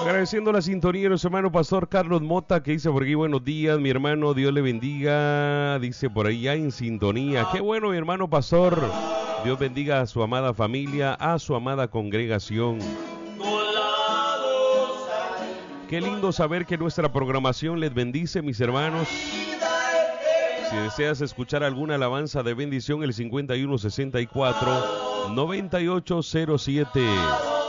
Agradeciendo la sintonía de nuestro hermano Pastor Carlos Mota, que dice por aquí: buenos días, mi hermano, Dios le bendiga. Dice por ahí, ya en sintonía. Qué bueno, mi hermano Pastor. Dios bendiga a su amada familia, a su amada congregación. Qué lindo saber que nuestra programación les bendice, mis hermanos. Si deseas escuchar alguna alabanza de bendición, el 5164-9807.